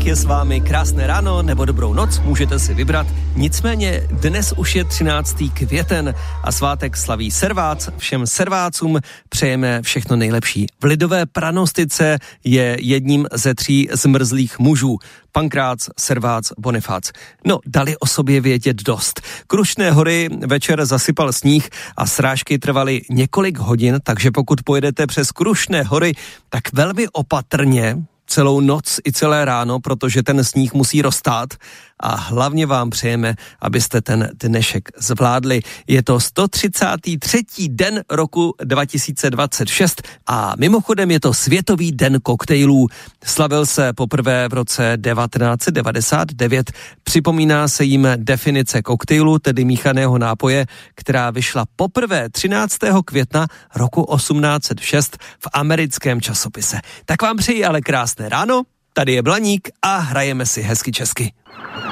Blaník je s vámi, krásné ráno nebo dobrou noc, můžete si vybrat. Nicméně dnes už je 13. květen a svátek slaví Servác. Všem servácům přejeme všechno nejlepší. V lidové pranostice je jedním ze 3 zmrzlých mužů. Pankrác, Servác, Bonifác. No, dali o sobě vědět dost. Krušné hory večer zasypal sníh a srážky trvaly několik hodin, takže pokud pojedete přes Krušné hory, tak velmi opatrně celou noc i celé ráno, protože ten sníh musí roztát a hlavně vám přejeme, abyste ten dnešek zvládli. Je to 133. den roku 2026 a mimochodem je to Světový den koktejlů. Slavil se poprvé v roce 1999. Připomíná se jim definice koktejlu, tedy míchaného nápoje, která vyšla poprvé 13. května roku 1806 v americkém časopise. Tak vám přeji ale krásné ráno, tady je Blaník a hrajeme si hezky česky.